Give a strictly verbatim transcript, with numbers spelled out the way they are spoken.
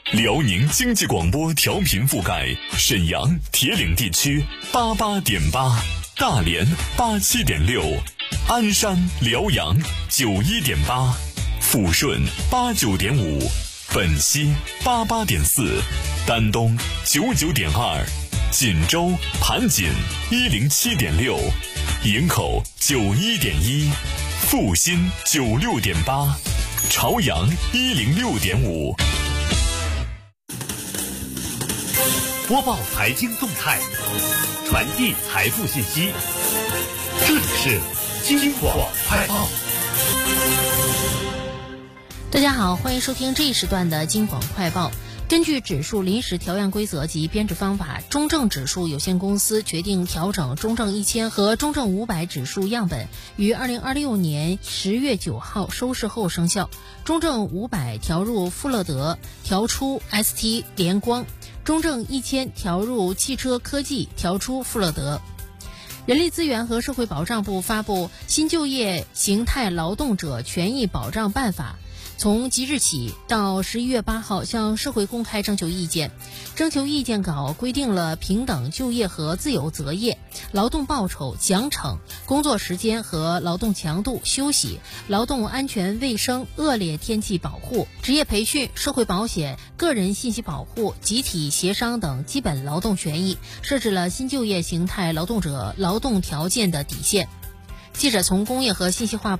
辽宁经济广播调频覆盖沈阳、铁岭地区八八点八，大连八七点六，鞍山、辽阳九一点八，抚顺八九点五，本溪八八点四，丹东九九点二，锦州、盘锦一零七点六，营口九一点一，阜新九六点八，朝阳一零六点五。 播报财经动态，传递财富信息，这里是金广快报。 大家好，欢迎收听这一时段的金广快报。根据指数临时调样规则及编制方法，中证指数有限公司决定调整中证一千和中证五百指数样本，于二零二六年十月九号收市后生效。中证五百调入富乐德，调出 S T 联光；中证一千调入汽车科技，调出富乐德。人力资源和社会保障部发布《新就业形态劳动者权益保障办法》，从即日起到十一月八号向社会公开征求意见。征求意见稿规定了平等就业和自由择业、劳动报酬、奖惩、工作时间和劳动强度、休息、劳动安全卫生、恶劣天气保护、职业培训、社会保险、个人信息保护、集体协商等基本劳动权益，设置了新就业形态劳动者劳动条件的底线。记者从工业和信息化